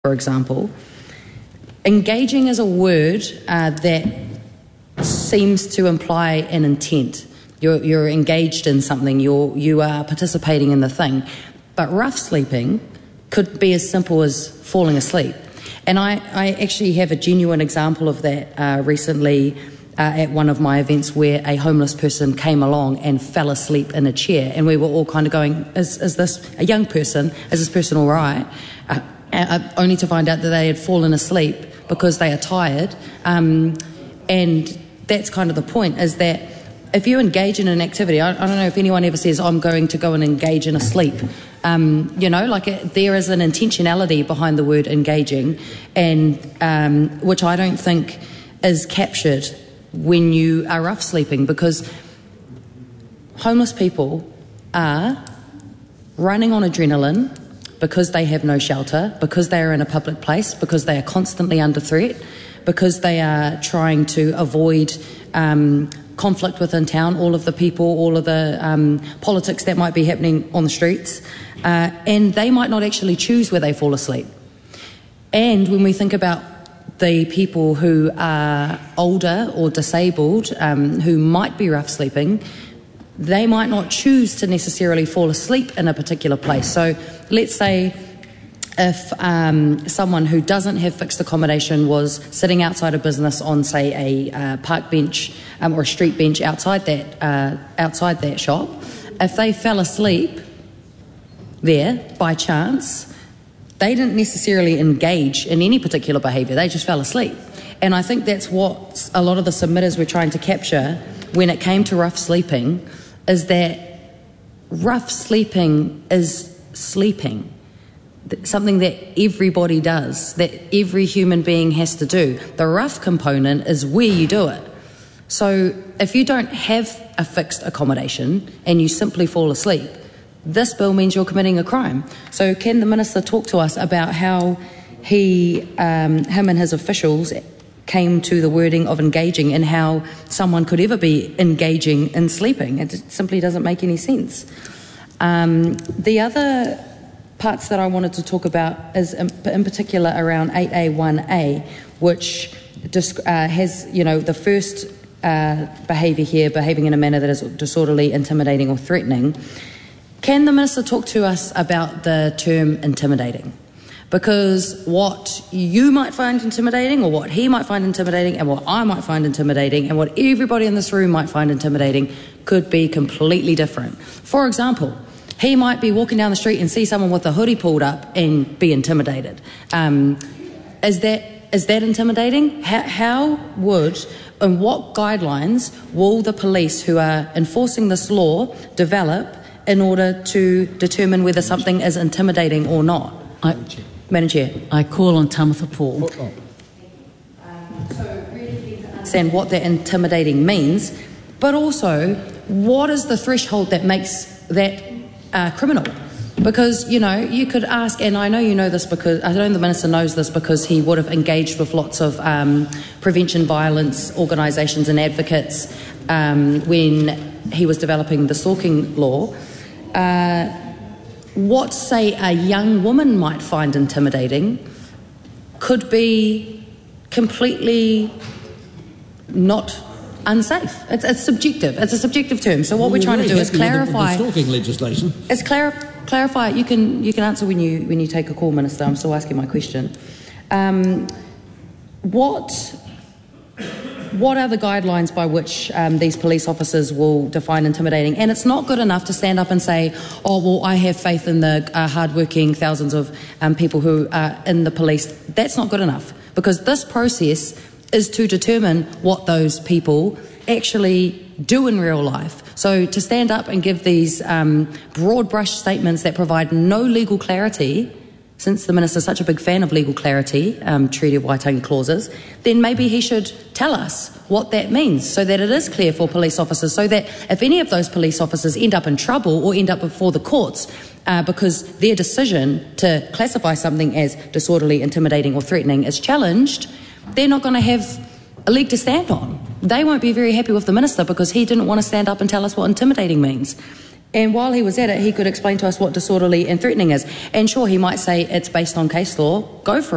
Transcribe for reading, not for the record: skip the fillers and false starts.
for example, engaging is a word that seems to imply an intent. You're engaged in something, you are participating in the thing. But rough sleeping could be as simple as falling asleep. And I actually have a genuine example of that recently at one of my events, where a homeless person came along and fell asleep in a chair, and we were all kind of going, is this a young person? Is this person all right? Only to find out that they had fallen asleep because they are tired. And that's kind of the point, is that if you engage in an activity, I don't know if anyone ever says, I'm going to go and engage in a sleep. There is an intentionality behind the word engaging, and which I don't think is captured when you are rough sleeping, because homeless people are running on adrenaline because they have no shelter, because they are in a public place, because they are constantly under threat, because they are trying to avoid conflict within town, all of the people, all of the politics that might be happening on the streets, and they might not actually choose where they fall asleep. And when we think about the people who are older or disabled, who might be rough sleeping, they might not choose to necessarily fall asleep in a particular place. So let's say if someone who doesn't have fixed accommodation was sitting outside a business on, say, a park bench or a street bench outside that shop, if they fell asleep there by chance, they didn't necessarily engage in any particular behaviour, they just fell asleep. And I think that's what a lot of the submitters were trying to capture when it came to rough sleeping, is that rough sleeping is sleeping, something that everybody does, that every human being has to do. The rough component is where you do it. So if you don't have a fixed accommodation and you simply fall asleep, this bill means you're committing a crime. So can the Minister talk to us about how him and his officials came to the wording of engaging, and how someone could ever be engaging in sleeping? It simply doesn't make any sense. The other parts that I wanted to talk about is in particular around 8A1A, which has, the first behaviour here, behaving in a manner that is disorderly, intimidating or threatening. Can the Minister talk to us about the term intimidating? Because what you might find intimidating, or what he might find intimidating, and what I might find intimidating, and what everybody in this room might find intimidating could be completely different. For example, he might be walking down the street and see someone with a hoodie pulled up and be intimidated. Is that intimidating? How would, and what guidelines will the police who are enforcing this law develop in order to determine whether something is intimidating or not? Madam Chair. I call on Tamitha Paul. So really to understand what that intimidating means, but also what is the threshold that makes that criminal? Because, you could ask, and I know you know this because, I know the Minister knows this because he would have engaged with lots of prevention violence organisations and advocates when he was developing the stalking law. What, say, a young woman might find intimidating could be completely not unsafe. It's subjective. It's a subjective term. So what we're trying to do is clarify. The stalking legislation. It's clarify. You can answer when you take a call, Minister. I'm still asking my question. What are the guidelines by which these police officers will define intimidating? And it's not good enough to stand up and say, oh, well, I have faith in the hard-working thousands of people who are in the police. That's not good enough, because this process is to determine what those people actually do in real life. So to stand up and give these broad brush statements that provide no legal clarity, since the Minister's such a big fan of legal clarity, Treaty of Waitangi clauses, then maybe he should tell us what that means, so that it is clear for police officers, so that if any of those police officers end up in trouble or end up before the courts because their decision to classify something as disorderly, intimidating or threatening is challenged, they're not going to have a leg to stand on. They won't be very happy with the Minister because he didn't want to stand up and tell us what intimidating means. And while he was at it, he could explain to us what disorderly and threatening is. And sure, he might say it's based on case law. Go for it.